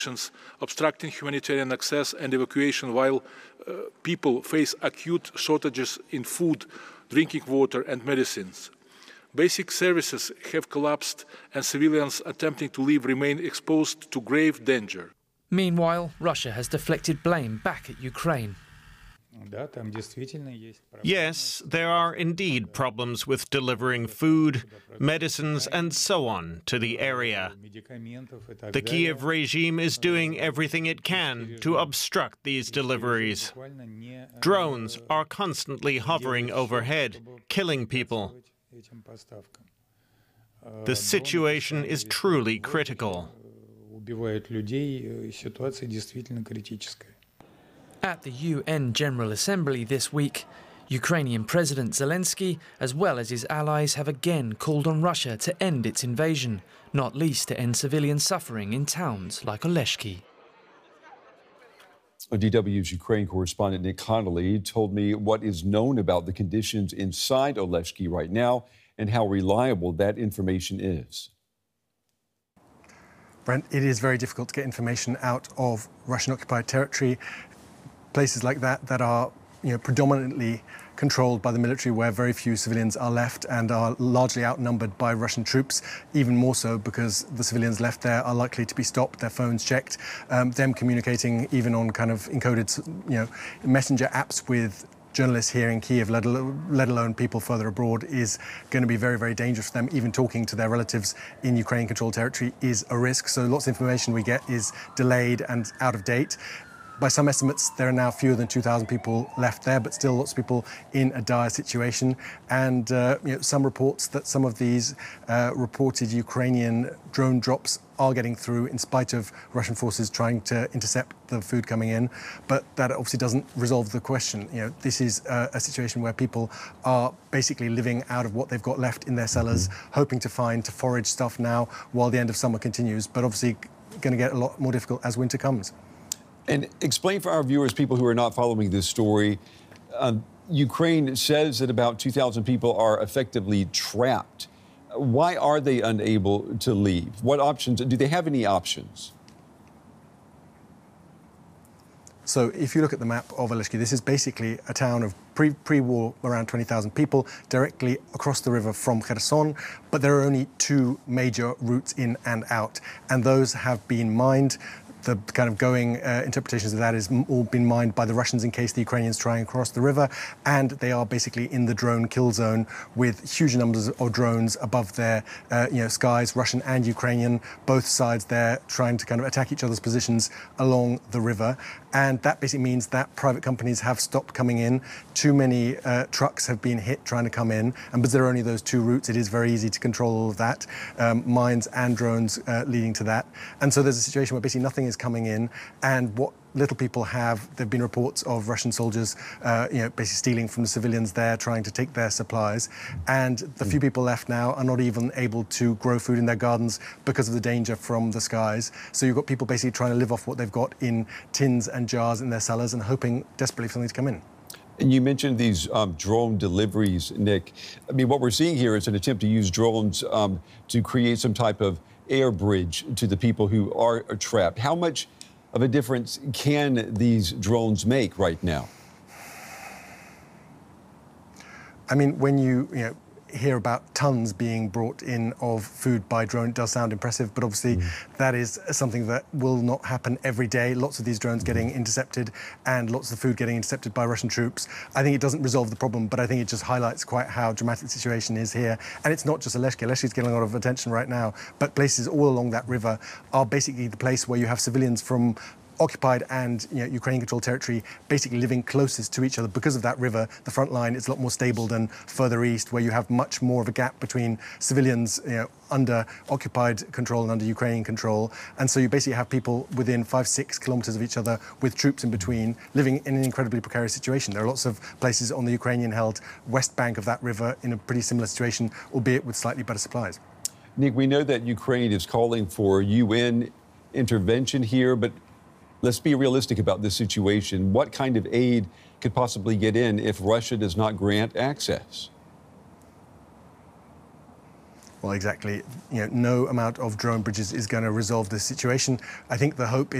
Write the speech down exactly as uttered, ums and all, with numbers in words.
obstructing humanitarian access and evacuation while uh, people face acute shortages in food, drinking water and medicines. Basic services have collapsed and civilians attempting to leave remain exposed to grave danger. Meanwhile, Russia has deflected blame back at Ukraine. Yes, there are indeed problems with delivering food, medicines and so on to the area. The Kiev regime is doing everything it can to obstruct these deliveries. Drones are constantly hovering overhead, killing people. The situation is truly critical. At the U N General Assembly this week, Ukrainian President Zelensky, as well as his allies, have again called on Russia to end its invasion, not least to end civilian suffering in towns like Oleshki. D W's Ukraine correspondent Nick Connolly told me what is known about the conditions inside Oleshki right now and how reliable that information is. Brent, it is very difficult to get information out of Russian-occupied territory. Places like that that are you know, predominantly controlled by the military, where very few civilians are left and are largely outnumbered by Russian troops, even more so because the civilians left there are likely to be stopped, their phones checked, um, them communicating even on kind of encoded you know, messenger apps with journalists here in Kiev, let alone, let alone people further abroad, is going to be very, very dangerous for them. Even talking to their relatives in Ukraine-controlled territory is a risk. So lots of information we get is delayed and out of date. By some estimates, there are now fewer than two thousand people left there, but still lots of people in a dire situation. And uh, you know, some reports that some of these uh, reported Ukrainian drone drops are getting through in spite of Russian forces trying to intercept the food coming in. But that obviously doesn't resolve the question. You know, this is a, a situation where people are basically living out of what they've got left in their cellars, hoping to find, to forage stuff now while the end of summer continues, but obviously going to get a lot more difficult as winter comes. And explain for our viewers, people who are not following this story, uh, Ukraine says that about two thousand people are effectively trapped. Why are they unable to leave? What options? Do they have any options? So if you look at the map of Oleshki, this is basically a town of pre, pre-war around twenty thousand people directly across the river from Kherson, but there are only two major routes in and out, and those have been mined. The kind of going uh, interpretations of that is all been mined by the Russians in case the Ukrainians try and cross the river, and they are basically in the drone kill zone with huge numbers of drones above their uh, you know, skies, Russian and Ukrainian, both sides there trying to kind of attack each other's positions along the river. And that basically means that private companies have stopped coming in. Too many uh, trucks have been hit trying to come in, and because there are only those two routes, it is very easy to control all of that, um, mines and drones uh, leading to that. And so there's a situation where basically nothing is coming in, and what little people have, there have been reports of Russian soldiers, uh, you know, basically stealing from the civilians there, trying to take their supplies. And the few people left now are not even able to grow food in their gardens because of the danger from the skies. So you've got people basically trying to live off what they've got in tins and jars in their cellars and hoping desperately for something to come in. And you mentioned these um, drone deliveries, Nick. I mean, what we're seeing here is an attempt to use drones um, to create some type of air bridge to the people who are, are trapped. How much of a difference can these drones make right now? I mean, when you, you know, hear about tons being brought in of food by drone, it does sound impressive, but obviously mm. that is something that will not happen every day. Lots of these drones getting intercepted and lots of food getting intercepted by Russian troops. I think it doesn't resolve the problem, but I think it just highlights quite how dramatic the situation is here. And it's not just Oleshki. Oleshki is getting a lot of attention right now, but places all along that river are basically the place where you have civilians from occupied and you know, Ukrainian-controlled territory basically living closest to each other. Because of that river, the front line is a lot more stable than further east, where you have much more of a gap between civilians you know, under occupied control and under Ukrainian control. And so you basically have people within five, six kilometers of each other with troops in between, living in an incredibly precarious situation. There are lots of places on the Ukrainian-held west bank of that river in a pretty similar situation, albeit with slightly better supplies. Nick, we know that Ukraine is calling for U N intervention here, but let's be realistic about this situation. What kind of aid could possibly get in if Russia does not grant access? Well, exactly. You know, no amount of drone bridges is going to resolve this situation. I think the hope is